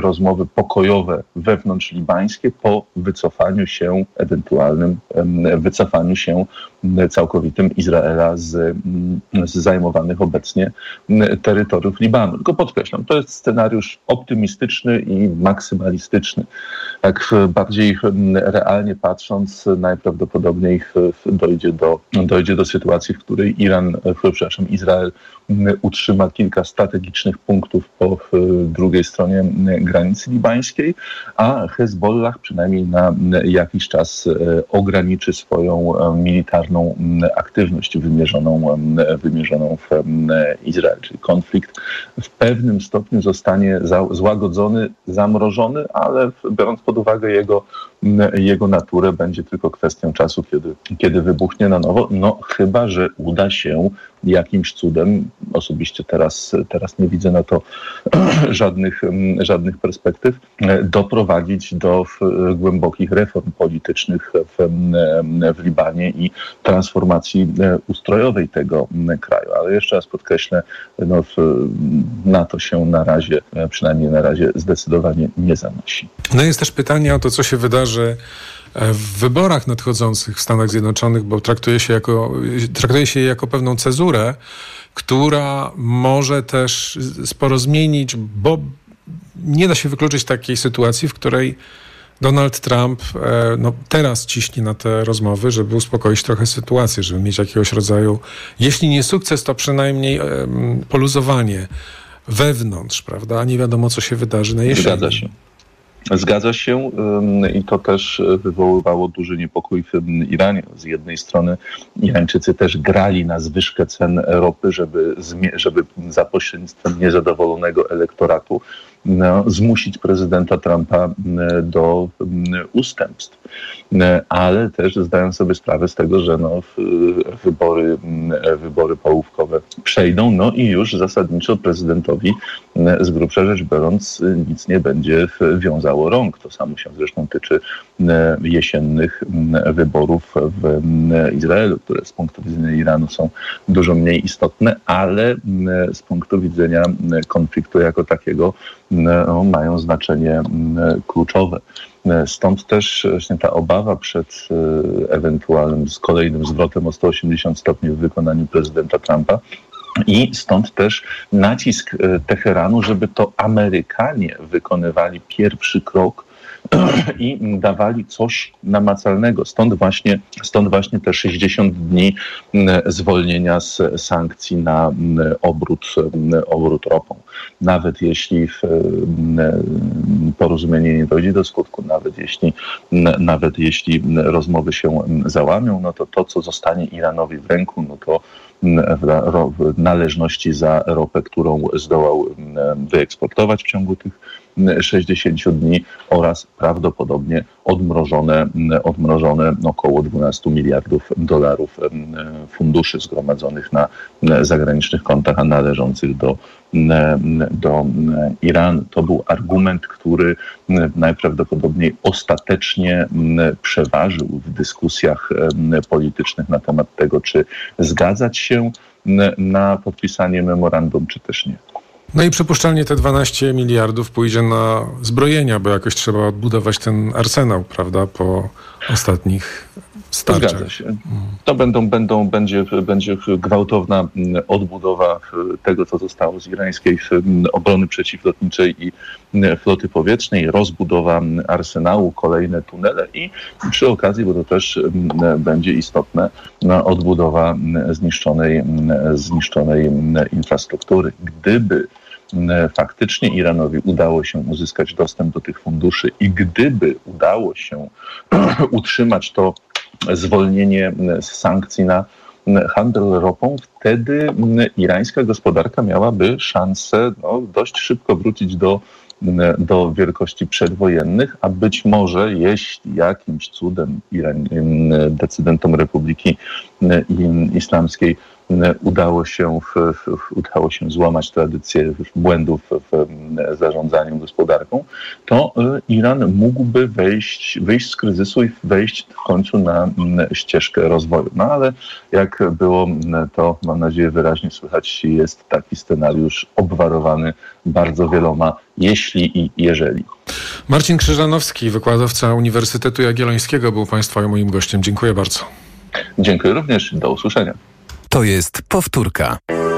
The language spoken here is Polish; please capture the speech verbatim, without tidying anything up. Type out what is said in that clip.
rozmowy pokojowe wewnątrzlibańskie po wycofaniu się, ewentualnym wycofaniu się całkowitym Izraela z, z zajmowanych obecnie terytoriów Libanu. Tylko podkreślam, to jest scenariusz optymistyczny i maksymalistyczny. Tak bardziej realnie patrząc, najprawdopodobniej dojdzie do, dojdzie do sytuacji, w której Iran, przepraszam, Izrael utrzyma kilka strategicznych punktów po drugiej stronie granicy libańskiej, a Hezbollah przynajmniej na jakiś czas ograniczy swoją militarną aktywność wymierzoną, wymierzoną w Izrael. Czyli konflikt w pewnym stopniu zostanie złagodzony, zamrożony, ale biorąc pod uwagę jego, jego naturę, będzie tylko kwestią czasu, kiedy, kiedy wybuchnie na nowo. No chyba że uda się jakimś cudem, osobiście teraz, teraz nie widzę na to żadnych, żadnych perspektyw, doprowadzić do głębokich reform politycznych w, w Libanie i transformacji ustrojowej tego kraju. Ale jeszcze raz podkreślę, no, na to się na razie, przynajmniej na razie zdecydowanie nie zanosi. No jest też pytanie o to, co się wydarzy w wyborach nadchodzących w Stanach Zjednoczonych, bo traktuje się jako, traktuje się je jako pewną cezurę, która może też sporo zmienić, bo nie da się wykluczyć takiej sytuacji, w której Donald Trump no, teraz ciśnie na te rozmowy, żeby uspokoić trochę sytuację, żeby mieć jakiegoś rodzaju, jeśli nie sukces, to przynajmniej um, poluzowanie wewnątrz, prawda? A nie wiadomo, co się wydarzy na jesieni. Zgadza się. Zgadza się i to też wywoływało duży niepokój w Iranie. Z jednej strony Irańczycy też grali na zwyżkę cen ropy, żeby, żeby za pośrednictwem niezadowolonego elektoratu no, zmusić prezydenta Trumpa do ustępstw. Ale też zdają sobie sprawę z tego, że no, wybory, wybory połówkowe przejdą, no i już zasadniczo prezydentowi z grubsza rzecz biorąc nic nie będzie wiązało rąk. To samo się zresztą tyczy jesiennych wyborów w Izraelu, które z punktu widzenia Iranu są dużo mniej istotne, ale z punktu widzenia konfliktu jako takiego no, mają znaczenie kluczowe. Stąd też właśnie ta obawa przed ewentualnym z kolejnym zwrotem o sto osiemdziesiąt stopni w wykonaniu prezydenta Trumpa. I stąd też nacisk Teheranu, żeby to Amerykanie wykonywali pierwszy krok i dawali coś namacalnego. Stąd właśnie, stąd właśnie te sześćdziesiąt dni zwolnienia z sankcji na obrót, obrót ropą. Nawet jeśli porozumienie nie dojdzie do skutku, nawet jeśli, nawet jeśli rozmowy się załamią, no to to, co zostanie Iranowi w ręku, no to w należności za ropę, którą zdołał wyeksportować w ciągu tych sześćdziesięciu dni oraz prawdopodobnie odmrożone, odmrożone około dwanaście miliardów dolarów funduszy zgromadzonych na zagranicznych kontach, a należących do, do Iranu. To był argument, który najprawdopodobniej ostatecznie przeważył w dyskusjach politycznych na temat tego, czy zgadzać się na podpisanie memorandum, czy też nie. No i przypuszczalnie te dwanaście miliardów pójdzie na zbrojenia, bo jakoś trzeba odbudować ten arsenał, prawda, po ostatnich starciach. Zgadza się. To będą, będą, będzie, będzie gwałtowna odbudowa tego, co zostało z irańskiej obrony przeciwlotniczej i floty powietrznej, rozbudowa arsenału, kolejne tunele i przy okazji, bo to też będzie istotne, odbudowa zniszczonej, zniszczonej infrastruktury. Gdyby faktycznie Iranowi udało się uzyskać dostęp do tych funduszy i gdyby udało się utrzymać to zwolnienie z sankcji na handel ropą, wtedy irańska gospodarka miałaby szansę no, dość szybko wrócić do, do wielkości przedwojennych, a być może jeśli jakimś cudem Iran, decydentom Republiki Islamskiej udało się, w, w, udało się złamać tradycję błędów w zarządzaniu gospodarką, to Iran mógłby wejść, wyjść z kryzysu i wejść w końcu na ścieżkę rozwoju. No ale jak było to, mam nadzieję, wyraźnie słychać, jest taki scenariusz obwarowany bardzo wieloma jeśli i jeżeli. Marcin Krzyżanowski, wykładowca Uniwersytetu Jagiellońskiego, był Państwa moim gościem. Dziękuję bardzo. Dziękuję również. Do usłyszenia. To jest powtórka.